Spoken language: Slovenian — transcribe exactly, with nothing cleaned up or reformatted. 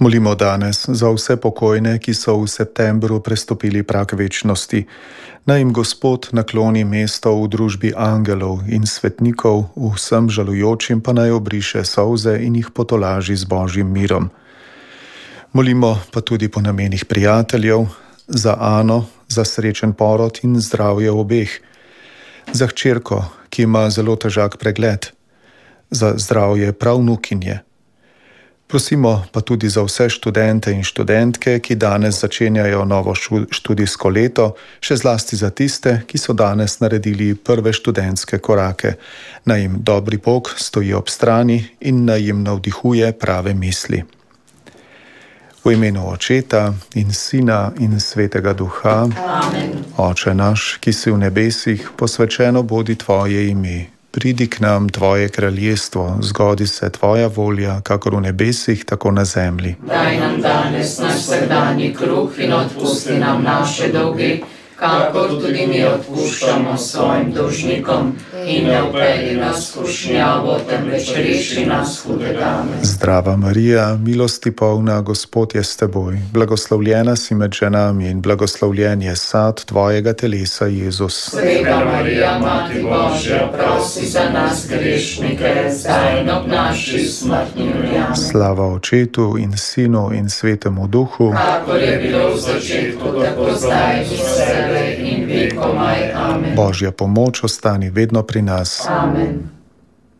Molimo danes za vse pokojne, ki so v septembru prestopili prag večnosti. Naj jim Gospod nakloni mesto v družbi angelov in svetnikov, vsem žalujočim pa naj obriše solze in jih potolaži z Božjim mirom. Molimo pa tudi po namenih prijateljev, za Ano, za srečen porod in zdravje obeh, za hčerko, ki ima zelo težak pregled, za zdravje pravnukinje. Prosimo pa tudi za vse študente in študentke, ki danes začenjajo novo študijsko leto, še zlasti za tiste, ki so danes naredili prve študentske korake. Naj jim dobri Bog stoji ob strani in naj jim navdihuje prave misli. V imenu Očeta in Sina in Svetega Duha. Amen. Oče naš, ki si v nebesih, posvečeno bodi tvoje ime. Pridi k nam tvoje kraljestvo, zgodi se tvoja volja, kakor v nebesih, tako na zemlji. Daj nam danes naš vsakdanji kruh in odpusti nam naše dolge, kakor tudi mi odpuščamo svojim dolžnikom, in ne vpelji nas v skušnjavo, temveč reši nas hudega. Zdrava Marija, milosti polna, Gospod je s teboj, blagoslovljena si med ženami in blagoslovljen je sad tvojega telesa, Jezus. Sveta Marija, Mati Božja, prosi za nas grešnike, zdaj in ob naši smrtni uri. Slava Očetu in Sinu in Svetemu Duhu, kakor je bilo v začetku, tako zdaj in vselej in vekomaj. Amen. Božja pomoč ostani vedno pri nas. Amen.